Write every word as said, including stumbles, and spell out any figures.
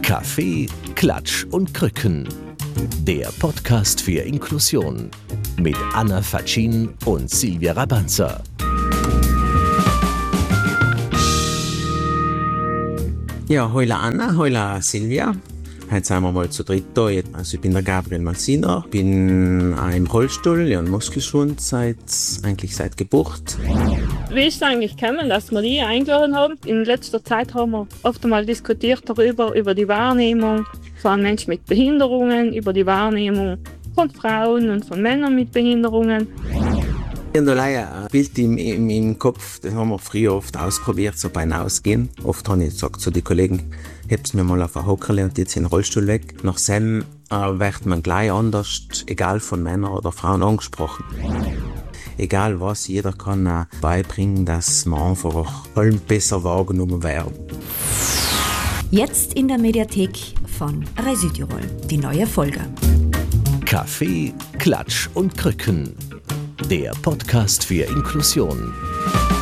Kaffee, Klatsch und Krücken. Der Podcast für Inklusion mit Anna Faccin und Silvia Rabanza. Ja, hallo Anna, hallo Silvia. Heute sind wir mal zu dritt da. Also ich bin der Gabriel Malsiner, bin auch im Rollstuhl, ja, einen Muskelschwund seit, eigentlich seit Geburt. Wie ist es eigentlich gekommen, dass wir die eingeladen haben? In letzter Zeit haben wir oft einmal diskutiert darüber, über die Wahrnehmung von Menschen mit Behinderungen, über die Wahrnehmung von Frauen und von Männern mit Behinderungen. Ich habe ein Bild im, im, im Kopf, das haben wir früher oft ausprobiert, so beim Ausgehen. Oft habe ich gesagt zu den Kollegen, heb's mir mal auf ein Hockerle und jetzt in den Rollstuhl weg. Nach dem äh, wird man gleich anders, egal von Männern oder Frauen, angesprochen. Egal was, jeder kann äh, beibringen, dass man einfach allem besser wahrgenommen werden. Jetzt in der Mediathek von Südtirol, die neue Folge. Kaffee, Klatsch und Krücken. Der Podcast für Inklusion.